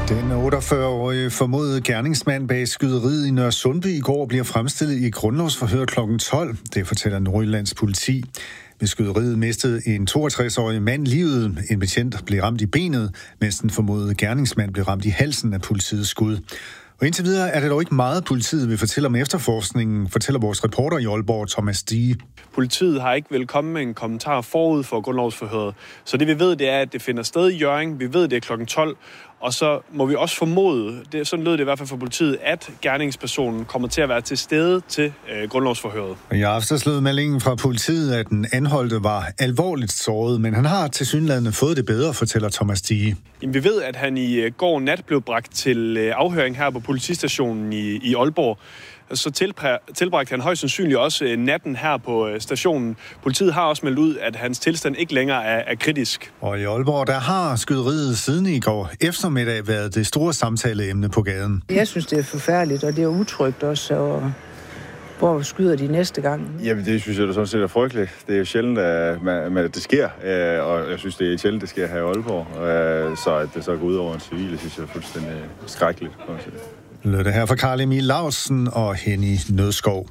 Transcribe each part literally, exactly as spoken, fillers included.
Den otteogfyrre-årige formodede gerningsmand bag skyderiet i Nørresundby i går bliver fremstillet i grundlovsforhør klokken tolv. Det fortæller Nordjyllands politi. Ved skyderiet mistede en toogtres-årig mand livet. En betjent blev ramt i benet, mens den formodede gerningsmand blev ramt i halsen af politiets skud. Og indtil videre er det dog ikke meget, politiet vil fortælle om efterforskningen, fortæller vores reporter i Aalborg, Thomas Stige. Politiet har ikke vel kommet med en kommentar forud for grundlovsforhøret. Så det vi ved, det er, at det finder sted i Hjørring. Vi ved, det er klokken tolv. Og så må vi også formode, det, sådan lød det i hvert fald for politiet, at gerningspersonen kommer til at være til stede til øh, grundlovsforhøret. I aftes lød meldingen fra politiet, at den anholdte var alvorligt såret, men han har tilsyneladende fået det bedre, fortæller Thomas Stige. Jamen, vi ved, at han i går nat blev bragt til øh, afhøring her på politistationen i, i Aalborg. Så tilbragte han højst sandsynligt også natten her på stationen. Politiet har også meldt ud, at hans tilstand ikke længere er, er kritisk. Og i Aalborg, der har skyderiet siden i går eftermiddag været det store samtaleemne på gaden. Jeg synes, det er forfærdeligt, og det er utrygt også. Og hvor skyder de næste gang? Jamen, det synes jeg da sådan set er frygteligt. Det er jo sjældent, at, man, at det sker, og jeg synes, det er sjældent, det sker her i Aalborg. Så at det så går ud over en civil, synes jeg er fuldstændig skrækkeligt. Lød det her fra Karl Emil Lausen og Henny Nødskov.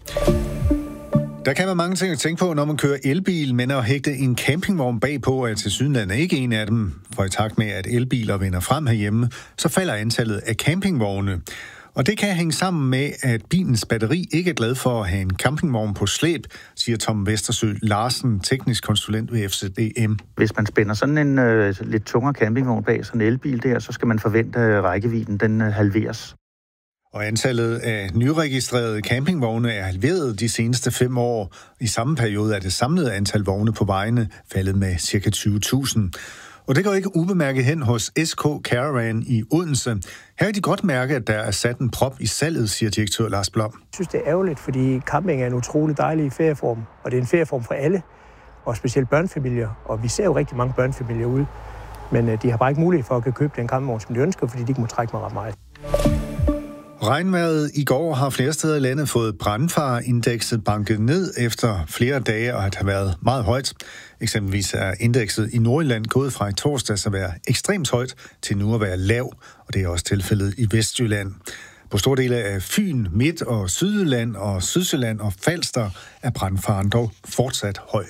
Der kan være mange ting at tænke på, når man kører elbil, men at hægte en campingvogn bagpå er tilsyneladende ikke en af dem. For i takt med, at elbiler vinder frem herhjemme, så falder antallet af campingvogne. Og det kan hænge sammen med, at bilens batteri ikke er glad for at have en campingvogn på slæb, siger Tom Vestersø Larsen, teknisk konsulent ved F C D M. Hvis man spænder sådan en øh, lidt tungere campingvogn bag sådan en elbil der, så skal man forvente, at rækkevidden den øh, halveres. Og antallet af nyregistrerede campingvogne er halveret de seneste fem år. I samme periode er det samlede antal vogne på vejene faldet med ca. tyve tusind. Og det går ikke ubemærket hen hos S K Caravan i Odense. Her kan de godt mærke, at der er sat en prop i salget, siger direktør Lars Blom. Jeg synes, det er ærgerligt, fordi camping er en utrolig dejlig ferieform, og det er en ferieform for alle, og specielt børnefamilier. Og vi ser jo rigtig mange børnefamilier ude, men de har bare ikke mulighed for at kunne købe den campingvogn, som de ønsker, fordi de ikke må trække mig ret meget. Regnvejret i går har flere steder i landet fået brandfareindekset banket ned efter flere dage og at have været meget højt. Eksempelvis er indekset i Nordjylland gået fra i torsdags at være ekstremt højt til nu at være lav, og det er også tilfældet i Vestjylland. På store dele af Fyn, Midt- og Sydjylland og Sydsjælland og Falster er brandfaren dog fortsat høj.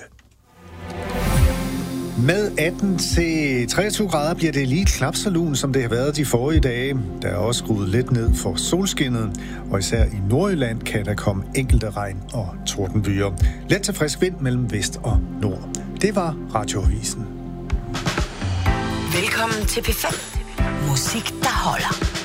Med atten til treogtyve grader bliver det lige knap så lun, som det har været de forrige dage. Der er også skruet lidt ned for solskinnet, og især i Nordjylland kan der komme enkelte regn- og tordenbyger. Let til frisk vind mellem vest og nord. Det var Radioavisen. Velkommen til P fem. Musik, der holder.